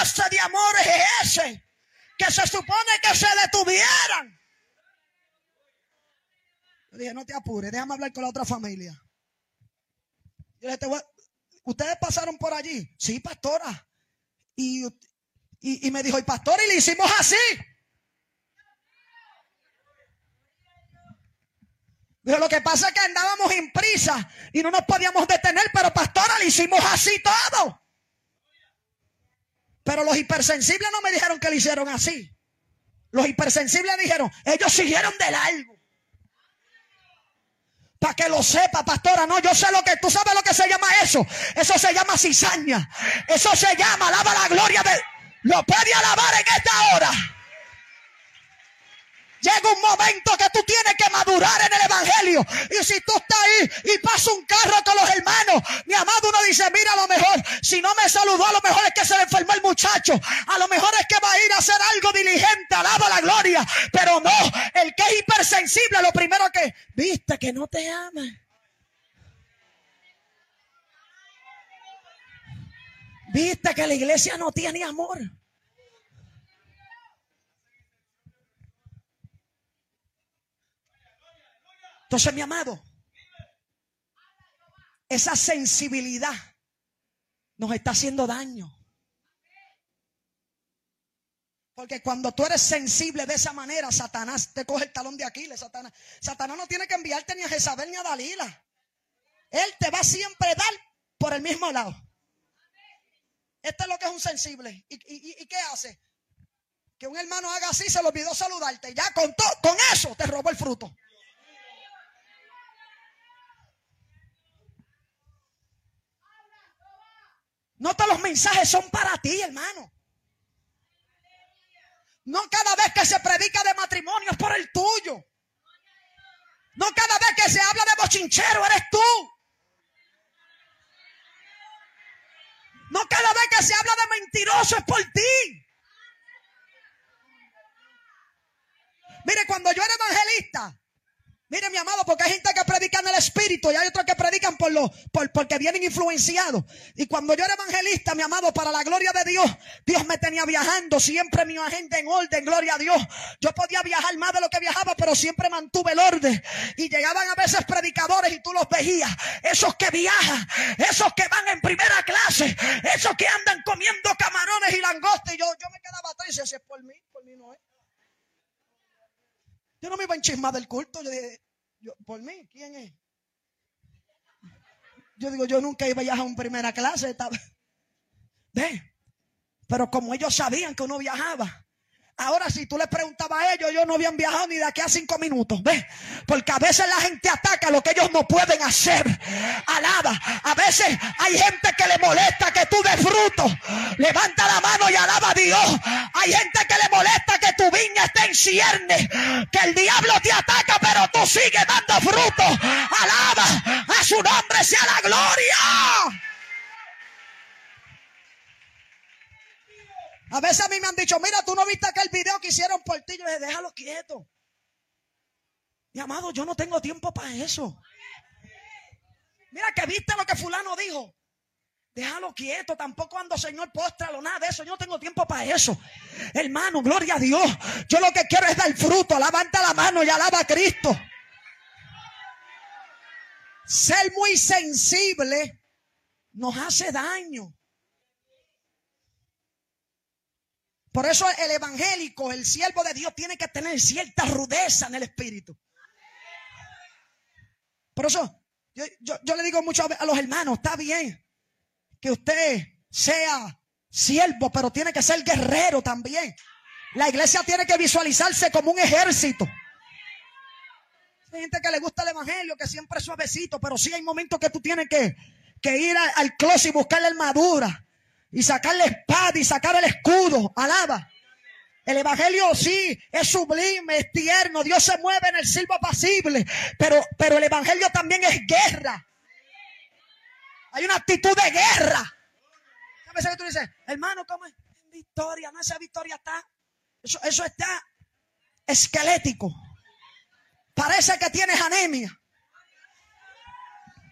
clase de amor es ese? Que se supone que se detuvieran. Yo dije, no te apures, déjame hablar con la otra familia. Yo dije, ¿ustedes pasaron por allí? Sí, pastora. Y me dijo, y pastora, y le hicimos así. Dijo, lo que pasa es que andábamos en prisa y no nos podíamos detener, pero pastora, le hicimos así todo. Pero los hipersensibles no me dijeron que le hicieron así. Los hipersensibles dijeron, ellos siguieron de largo. Para que lo sepa, pastora, no, yo sé lo que, tú sabes lo que se llama eso. Eso se llama cizaña. Eso se llama, alaba la gloria de, lo puede alabar en esta hora. Llega un momento que tú tienes que madurar en el evangelio. Y si tú estás ahí y pasa un carro con los hermanos, mi amado, uno dice, mira, a lo mejor, si no me saludó, a lo mejor es que se le enfermó el muchacho. A lo mejor es que va a ir a hacer algo diligente, alaba la gloria. Pero no, el que es hipersensible, lo primero que, viste que no te ama. Viste que la iglesia no tiene amor. Entonces, mi amado, esa sensibilidad nos está haciendo daño. Porque cuando tú eres sensible de esa manera, Satanás te coge el talón de Aquiles. Satanás no tiene que enviarte ni a Jezabel ni a Dalila. Él te va siempre a dar por el mismo lado. Esto es lo que es un sensible. ¿Y qué hace? Que un hermano haga así, se le olvidó saludarte. Ya con eso te robó el fruto. No todos los mensajes son para ti, hermano. No cada vez que se predica de matrimonio es por el tuyo. No cada vez que se habla de bochinchero eres tú. No cada vez que se habla de mentiroso es por ti. Mire, cuando yo era evangelista, mire, mi amado, porque hay gente que predica en el espíritu y hay otros que predican porque vienen influenciados. Y cuando yo era evangelista, mi amado, para la gloria de Dios, Dios me tenía viajando, siempre mi agenda en orden, gloria a Dios. Yo podía viajar más de lo que viajaba, pero siempre mantuve el orden. Y llegaban a veces predicadores y tú los veías, esos que viajan, esos que van en primera clase, esos que andan comiendo camarones y langostas. Y yo me quedaba atrás y decía, si es por mí no es. Yo no me iba a enchismar del culto. Yo dije, ¿por mí? ¿Quién es? Yo digo, yo nunca iba a viajar en primera clase. ¿Ve? Pero como ellos sabían que uno viajaba. Ahora, si tú les preguntabas a ellos no habían viajado ni de aquí a 5 minutos. ¿Ves? Porque a veces la gente ataca lo que ellos no pueden hacer. Alaba. A veces hay gente que le molesta que tú des fruto. Levanta la mano y alaba a Dios. Hay gente que le molesta que tu viña esté en ciernes. Que el diablo te ataca, pero tú sigues dando fruto. Alaba. A su nombre sea la gloria. A veces a mí me han dicho, mira, tú no viste aquel video que hicieron por ti. Yo les dije, déjalo quieto. Mi amado, yo no tengo tiempo para eso. Mira que viste lo que fulano dijo. Déjalo quieto, tampoco ando, Señor, póstralo, nada de eso. Yo no tengo tiempo para eso. Hermano, gloria a Dios. Yo lo que quiero es dar fruto. Levanta la mano y alaba a Cristo. Ser muy sensible nos hace daño. Por eso el evangélico, el siervo de Dios, tiene que tener cierta rudeza en el espíritu. Por eso yo le digo mucho a los hermanos, está bien que usted sea siervo, pero tiene que ser guerrero también. La iglesia tiene que visualizarse como un ejército. Hay gente que le gusta el evangelio, que siempre es suavecito, pero sí hay momentos que tú tienes que ir al closet y buscar la armadura. Y sacar la espada y sacar el escudo. Alaba. El evangelio sí es sublime, es tierno. Dios se mueve en el silbo apacible. Pero el evangelio también es guerra. Hay una actitud de guerra. A veces que tú dices, hermano, ¿cómo es? En victoria. No, esa victoria está. Eso está esquelético. Parece que tienes anemia.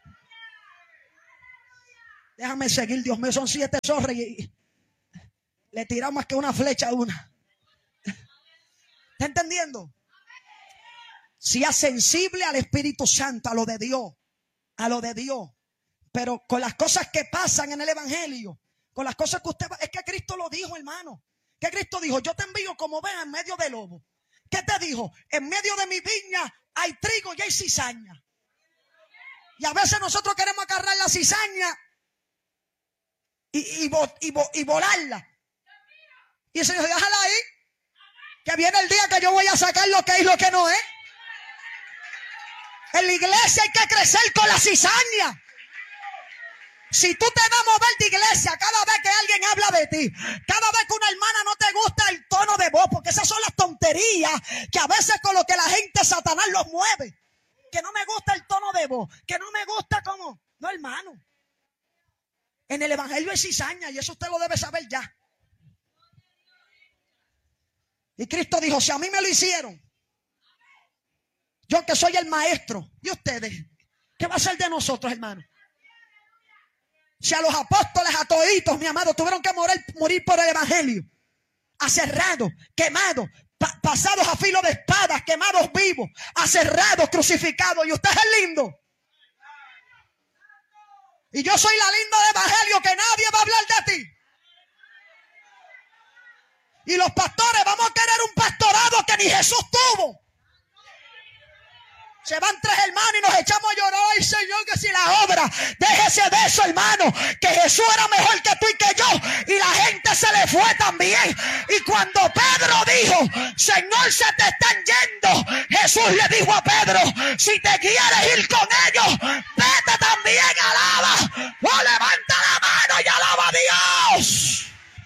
Déjame seguir, Dios mío, son 7 zorras Le tiramos más que una flecha a una. ¿Está entendiendo? Sea sensible al Espíritu Santo, a lo de Dios. A lo de Dios. Pero con las cosas que pasan en el Evangelio, con las cosas que usted va, es que Cristo lo dijo, hermano. Que Cristo dijo, yo te envío como oveja en medio de lobo. ¿Qué te dijo? En medio de mi viña hay trigo y hay cizaña. Y a veces nosotros queremos agarrar la cizaña y volarla. Y el Señor dijo, déjala ahí, que viene el día que yo voy a sacar lo que es y lo que no es. En la iglesia hay que crecer con la cizaña. Si tú te vas a mover de iglesia cada vez que alguien habla de ti, cada vez que una hermana no te gusta el tono de voz, porque esas son las tonterías que a veces con lo que la gente Satanás los mueve. Que no me gusta el tono de voz, que no me gusta como... No, hermano. En el Evangelio hay cizaña y eso usted lo debe saber ya. Y Cristo dijo, si a mí me lo hicieron, yo que soy el maestro, ¿y ustedes? ¿Qué va a ser de nosotros, hermano? Si a los apóstoles, a toditos, mi amado, tuvieron que morir por el Evangelio, aserrados, quemados, pasados a filo de espadas, quemados vivos, aserrados, crucificados, y usted es lindo. Y yo soy la linda del Evangelio, que nadie va a hablar de ti. Y los pastores, vamos a querer un pastorado que ni Jesús tuvo. Se van 3 hermanos y nos echamos a llorar. Ay, Señor, que si la obra, déjese de eso, hermano, que Jesús era mejor que tú y que yo, y la gente se le fue también. Y cuando Pedro dijo, Señor, se te están yendo, Jesús le dijo a Pedro, si te quieres ir con ellos, vete también, alaba, o levanta la mano y alaba a Dios.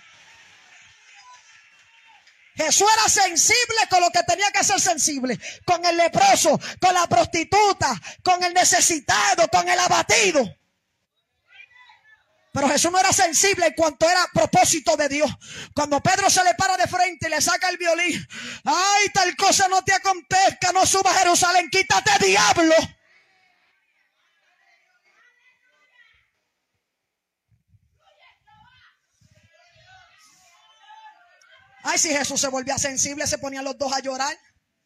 Jesús era sensible con lo que tenía que ser sensible, con el leproso, con la prostituta, con el necesitado, con el abatido. Pero Jesús no era sensible en cuanto era propósito de Dios. Cuando Pedro se le para de frente y le saca el violín, ay, tal cosa no te acontezca, no subas a Jerusalén, quítate, diablo. Ay, si Jesús se volvía sensible, se ponían los dos a llorar.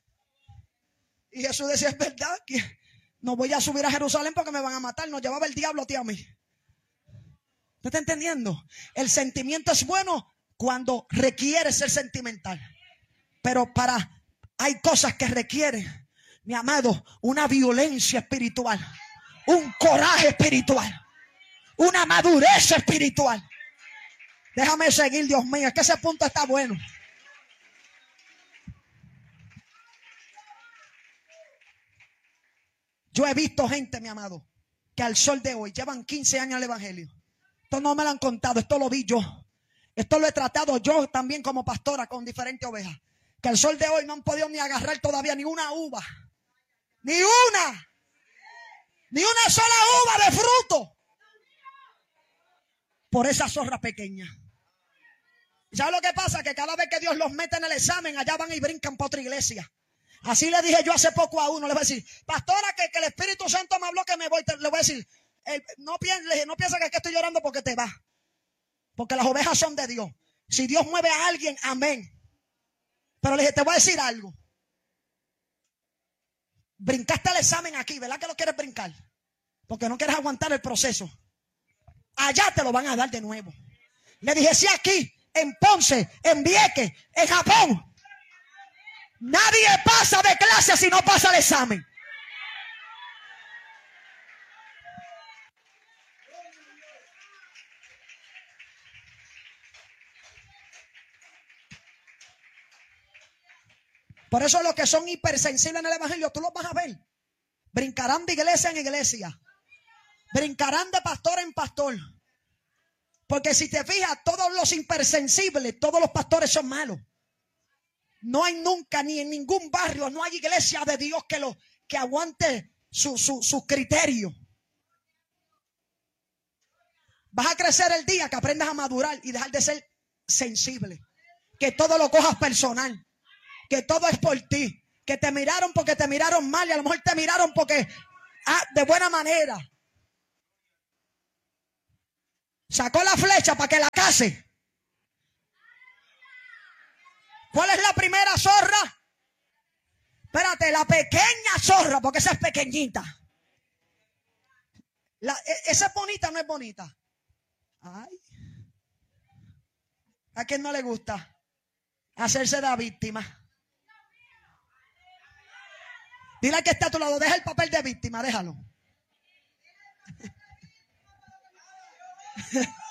Y Jesús decía, es verdad que no voy a subir a Jerusalén porque me van a matar. Nos llevaba el diablo a ti a mí. ¿Usted está entendiendo? El sentimiento es bueno cuando requiere ser sentimental. Pero hay cosas que requieren, mi amado, una violencia espiritual, un coraje espiritual, una madurez espiritual. Déjame seguir, Dios mío, es que ese punto está bueno. Yo he visto gente, mi amado, que al sol de hoy llevan 15 años en el Evangelio. Esto no me lo han contado, esto lo vi yo. Esto lo he tratado yo también como pastora con diferentes ovejas. Que al sol de hoy no han podido ni agarrar todavía ni una uva. Ni una sola uva de fruto. Por esa zorra pequeña. ¿Sabes lo que pasa? Que cada vez que Dios los mete en el examen, allá van y brincan para otra iglesia. Así le dije yo hace poco a uno, le voy a decir, pastora, que el Espíritu Santo me habló que me voy, le voy a decir, no piensa que estoy llorando porque te vas. Porque las ovejas son de Dios. Si Dios mueve a alguien, amén. Pero le dije, te voy a decir algo. Brincaste el examen aquí, ¿verdad que lo quieres brincar? Porque no quieres aguantar el proceso. Allá te lo van a dar de nuevo. Le dije, si aquí, en Ponce, en Vieques, en Japón, nadie pasa de clase si no pasa el examen. Por eso los que son hipersensibles en el Evangelio, tú los vas a ver. Brincarán de iglesia en iglesia. Brincarán de pastor en pastor. Porque si te fijas, todos los hipersensibles, todos los pastores son malos. No hay nunca, ni en ningún barrio, no hay iglesia de Dios que aguante su criterio. Vas a crecer el día que aprendas a madurar y dejar de ser sensible. Que todo lo cojas personal. Que todo es por ti. Que te miraron porque te miraron mal y a lo mejor te miraron porque de buena manera. Sacó la flecha para que la case. Fíjate, la pequeña zorra, porque esa es pequeñita. Esa es bonita, no es bonita. Ay. ¿A quién no le gusta hacerse de víctima? Dile que está a tu lado, deja el papel de víctima, déjalo.